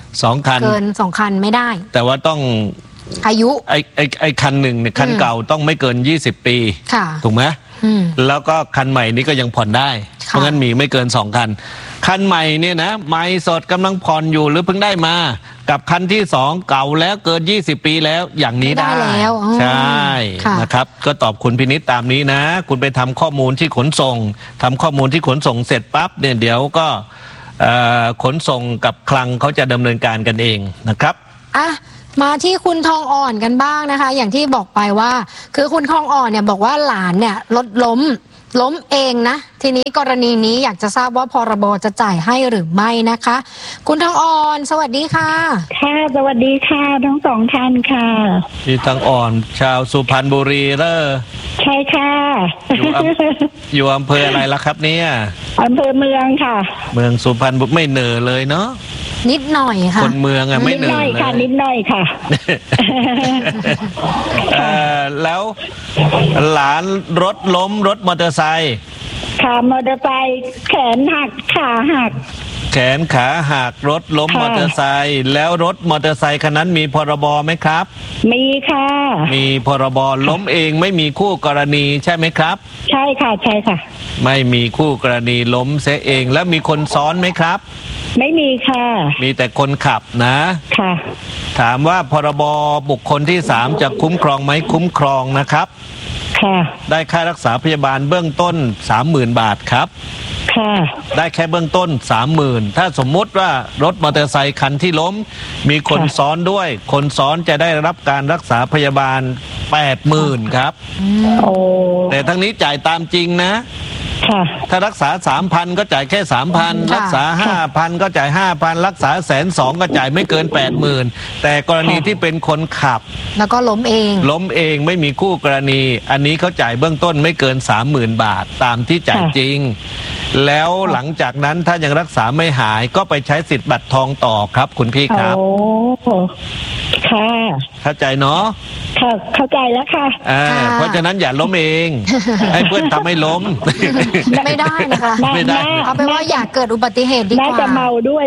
[SPEAKER 2] 2 คัน
[SPEAKER 4] เกิน2 คันไม่ได้
[SPEAKER 2] แต่ว่าต้อง
[SPEAKER 4] อายุ
[SPEAKER 2] ไอ้คันหนึ่งเนี่ยคันเก่าต้องไม่เกิน20 ปีถูกไหมแล้วก็คันใหม่นี้ก็ยังผ่อนได้เพราะงั้นมีไม่เกิน2 คันคันใหม่เนี่ยนะใหม่สดกำลังผ่อนอยู่หรือเพิ่งได้มากับคันที่2เก่าแล้วเกิน20 ปีแล้วอย่างนี้ได้
[SPEAKER 4] แล้ว
[SPEAKER 2] ใช่นะครับก็ตอบคุณพินิจตามนี้นะคุณไปทำข้อมูลที่ขนส่งทำข้อมูลที่ขนส่งเสร็จปั๊บเนี่ยเดี๋ยวก็ขนส่งกับคลังเขาจะดำเนินการกันเองนะครับ
[SPEAKER 4] มาที่คุณทองอ่อนกันบ้างนะคะอย่างที่บอกไปว่าคือคุณทองอ่อนเนี่ยบอกว่าหลานเนี่ยรถล้มเองนะทีนี้กรณีนี้อยากจะทราบว่าพรบจะจ่ายให้หรือไม่นะคะคุณทองอ่อนสวัสดีค่ะ
[SPEAKER 9] ค่ะสวัสดีค่ะทั้ง2 ท่านค่ะ
[SPEAKER 2] พี่ทองอ่อนชาวสุพรรณบุรี
[SPEAKER 9] ใช่ค่ะ
[SPEAKER 2] อยู่อำเภออะไรล่ะครับเนี่ย
[SPEAKER 9] อำเภอเมืองค่ะ
[SPEAKER 2] เมืองสุพรรณบุรีไม่เหนื่อยเลยเนาะ
[SPEAKER 4] นิดหน่อยค่ะ
[SPEAKER 2] คนเมืองอะไม่เหนื่อย
[SPEAKER 9] ค่ะนิดหน่อยค่ะ
[SPEAKER 2] แล้วหลานรถล้มรถมอเตอร์ไซค์
[SPEAKER 9] ค่ะมอเตอร์ไซค์แขนหักขาหัก
[SPEAKER 2] แขนขาหักรถล้มมอเตอร์ไซค์แล้วรถมอเตอร์ไซค์คันนั้นมีพรบไหมครับ
[SPEAKER 9] มีค่ะ
[SPEAKER 2] มีพรบล้มเองไม่มีคู่กรณีใช่ไหมครับ
[SPEAKER 9] ใช่ค่ะใช่ค่ะ
[SPEAKER 2] ไม่มีคู่กรณีล้มเสียเองแล้วมีคนซ้อนไหมครับ
[SPEAKER 9] ไม่มีค่ะ
[SPEAKER 2] มีแต่คนขับนะ
[SPEAKER 9] ค่ะ
[SPEAKER 2] ถามว่าพรบบุคคลที่3จะคุ้มครองไหมคุ้มครองนะครับ
[SPEAKER 9] คค่ะ
[SPEAKER 2] ได้ค่ารักษาพยาบาลเบื้องต้น 30,000 บาทครับ
[SPEAKER 9] ค่ะ
[SPEAKER 2] ได้แค่เบื้องต้น 30,000 ถ้าสมมุติว่ารถมอเตอร์ไซค์คันที่ล้มมีคนซ้อนด้วยคนซ้อนจะได้รับการรักษาพยาบาล 80,000 ครับแต่ทั้งนี้จ่ายตามจริงนะถ้ารักษา 3,000 ก็จ่ายแค่ 3,000 รักษา 5,000 ก็จ่าย 5,000 รักษา120,000 ก็จ่ายไม่เกิน 80,000 แต่กรณีที่เป็นคนขับ
[SPEAKER 4] แล้วก็ล้มเอง
[SPEAKER 2] ไม่มีคู่กรณีอันนี้เขาจ่ายเบื้องต้นไม่เกิน 30,000 บาทตามที่จ่ายจริงแล้วหลังจากนั้นถ้ายังรักษาไม่หายก็ไปใช้สิทธิ์บัตรทองต่อครับคุณพี่ครับ
[SPEAKER 9] ค่ะ
[SPEAKER 2] เข้าใจเนาะ
[SPEAKER 9] ค่ะเข้าใจแล้วค่ะ
[SPEAKER 2] เพราะฉะนั้นอย่าล้มเองให้เพื่อนทำให้ล้ม
[SPEAKER 4] ไม่ได้นะคะ
[SPEAKER 2] ไม่ได้
[SPEAKER 4] เอาไปว่าอย่าเกิดอุบัติเหตุดีกว่า
[SPEAKER 9] น่าจะเมาด้วย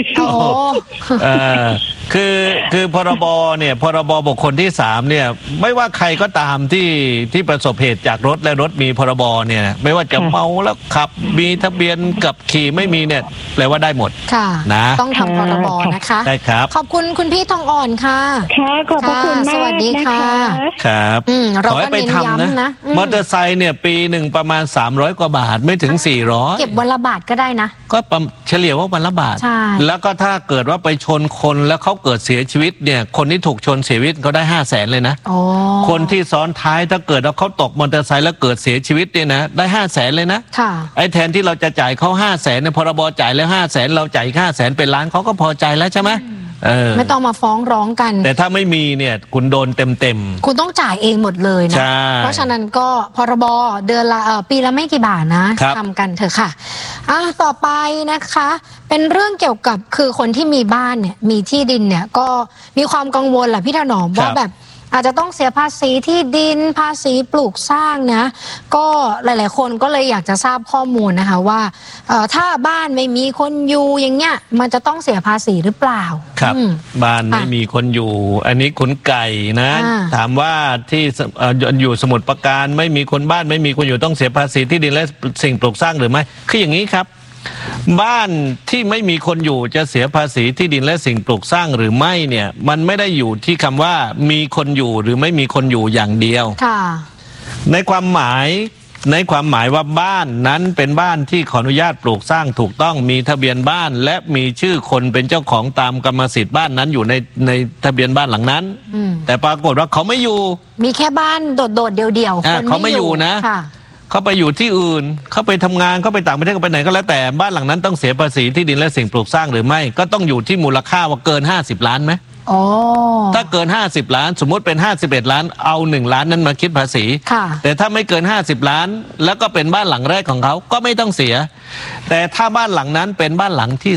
[SPEAKER 2] คือพรบเนี่ยพรบบุคคลที่3เนี่ยไม่ว่าใครก็ตามที่ประสบเหตุจากรถและรถมีพรบเนี่ยไม่ว่าจะเมาแล้วขับมีทะเบียนกับขี่ไม่มีเนี่ยแปลว่าได้หมด
[SPEAKER 4] ค่ะ
[SPEAKER 2] นะ
[SPEAKER 4] ต้องทำพรบนะคะ
[SPEAKER 2] ได้ครับ
[SPEAKER 4] ขอบคุณคุณพี่ทองอ่อนค่ะ
[SPEAKER 9] ค่ะขอบคุณมาก
[SPEAKER 4] สวัสดีค่ะ
[SPEAKER 2] ครับขอให้ไปทำนะมอเตอร์ไซค์เนี่ยปีหนึ่งประมาณ300 กว่าบาทไม่ถึง400
[SPEAKER 4] เก็บวันละบาทก็ได้นะ
[SPEAKER 2] ก็เฉลี่ยว่าวันละบาทแล้วก็ถ้าเกิดว่าไปชนคนแล้วเขาเกิดเสียชีวิตเนี่ยคนที่ถูกชนเสียชีวิตเขาได้500,000เลยนะคนที่ซ้อนท้ายถ้าเกิดเขาตกมอเตอร์ไซค์แล้วเกิดเสียชีวิตเนี่ยนะได้500,000เลยนะไอ้แทนที่เราจะจ่ายเขา500,000เนี่ยพรบจ่ายแล้ว500,000เราจ่าย500,000เป็นล้านเขาก็พอใจแล้วใช่ไหม
[SPEAKER 4] ไม่ต้องมาฟ้องร้องกัน
[SPEAKER 2] แต่ถ้าไม่มีเนี่ยคุณโดนเต็ม
[SPEAKER 4] คุณต้องจ่ายเองหมดเลยนะเพราะฉะนั้นก็พรบเดือนละปีละไม่กี่บาทนะทำกันเถอะค่ะต่อไปนะคะเป็นเรื่องเกี่ยวกับคือคนที่มีบ้านเนี่ยมีที่ดินเนี่ยก็มีความกังวลแหละพี่ถนอมว่าแบบอาจจะต้องเสียภาษีที่ดินภาษีปลูกสร้างนะก็หลายๆคนก็เลยอยากจะทราบข้อมูลนะคะว่าถ้าบ้านไม่มีคนอยู่อย่างเงี้ยมันจะต้องเสียภาษีหรือเปล่า
[SPEAKER 2] ครับบ้านไม่มีคนอยู่อันนี้ขุนไก่นะถามว่าที่อยู่สมุทรปราการไม่มีคนบ้านไม่มีคนอยู่ต้องเสียภาษีที่ดินและสิ่งปลูกสร้างหรือไม่คืออย่างนี้ครับบ้านที่ไม่มีคนอยู่จะเสียภาษีที่ดินและสิ่งปลูกสร้างหรือไม่เนี่ยมันไม่ได้อยู่ที่คำว่ามีคนอยู่หรือไม่มีคนอยู่อย่างเดียวในความหมายว่าบ้านนั้นเป็นบ้านที่ขออนุญาตปลูกสร้างถูกต้องมีทะเบียนบ้านและมีชื่อคนเป็นเจ้าของตามกรรมสิทธิ์บ้านนั้นอยู่ในทะเบียนบ้านหลังนั้นแต่ปรากฏว่าเขาไม่อยู่
[SPEAKER 4] มีแค่บ้านโดดๆเดียว
[SPEAKER 2] ๆเขาไม่อยู่นะเขาไปอยู่ที่อื่นเขาไปทำงานเขาไปต่างประเทศเขาไปไหนก็แล้วแต่บ้านหลังนั้นต้องเสียภาษีที่ดินและสิ่งปลูกสร้างหรือไม่ก็ต้องอยู่ที่มูลค่าว่าเกิน50 ล้านไหมถ้าเกิน50 ล้านสมมติเป็น51 ล้านเอา1 ล้านนั้นมาคิดภาษีแต่ถ้าไม่เกิน50 ล้านแล้วก็เป็นบ้านหลังแรกของเขาก็ไม่ต้องเสียแต่ถ้าบ้านหลังนั้นเป็นบ้านหลังที่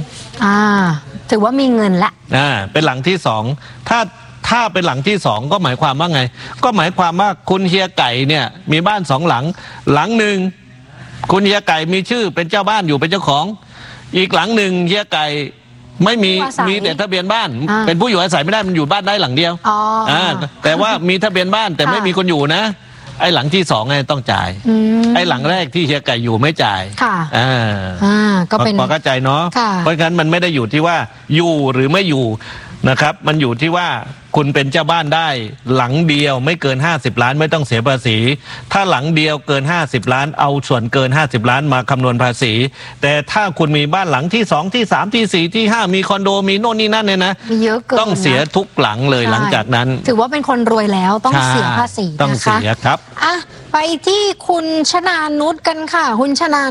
[SPEAKER 2] 2
[SPEAKER 4] ถือว่ามีเงินละ
[SPEAKER 2] เป็นหลังที่2ถ้าเป็นหลังที่2ก็หมายความว่าไงก็หมายความว่าคุณเฮียไก่เนี่ยมีบ้าน2 หลังหลังหนึ่งคุณเฮียไก่มีชื่อเป็นเจ้าบ้านอยู่เป็นเจ้าของอีกหลังหนึ่งเฮียไก่ไม่มีแต่ทะเบียนบ้านเป็นผู้อยู่อาศัยไม่ได้มันอยู่บ้านได้หลังเดียวแต่ว่ามีทะเบียนบ้านแต่ไม่มีคนอยู่นะไอ้หลังที่2ไงต้องจ่ายไอ้หลังแรกที่เฮียไก่อยู่ไม่จ่าย
[SPEAKER 4] ก็เป็น
[SPEAKER 2] พอเข้าใจเนาะเพราะฉะนั้นมันไม่ได้อยู่ที่ว่าอยู่หรือไม่อยู่นะครับมันอยู่ที่ว่าคุณเป็นเจ้าบ้านได้หลังเดียวไม่เกิน50 ล้านไม่ต้องเสียภาษีถ้าหลังเดียวเกิน50 ล้านเอาส่วนเกิน50 ล้านมาคำนวณภาษีแต่ถ้าคุณมีบ้านหลังที่2ที่3ที่4ที่5มีคอนโดมีโน่นนี่นั่นเนี่ยนะต้องเสียทุกหลังเลยหลังจากนั้น
[SPEAKER 4] ถือว่าเป็นคนรวยแล้วต้องเสียภาษี
[SPEAKER 2] ต้องเสียครับ
[SPEAKER 4] ไปที่คุณชนานุชกันค่ะคุณชนา